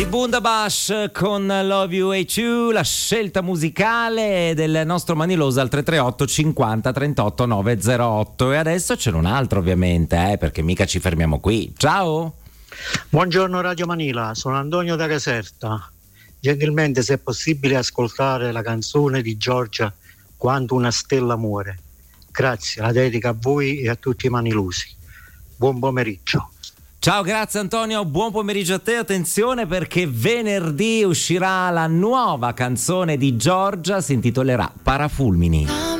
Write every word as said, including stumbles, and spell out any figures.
Bundabash con Love You Hate You, la scelta musicale del nostro Manilosa al tre tre otto cinquanta trentotto novecentotto. E adesso c'è un altro, ovviamente, eh, perché mica ci fermiamo qui. Ciao! Buongiorno Radio Manila, sono Antonio da Caserta. Gentilmente, se è possibile, ascoltare la canzone di Giorgia Quando una stella muore. Grazie, la dedica a voi e a tutti i manilusi. Buon pomeriggio. Ciao, grazie Antonio, buon pomeriggio a te. Attenzione, perché venerdì uscirà la nuova canzone di Giorgia, si intitolerà Parafulmini.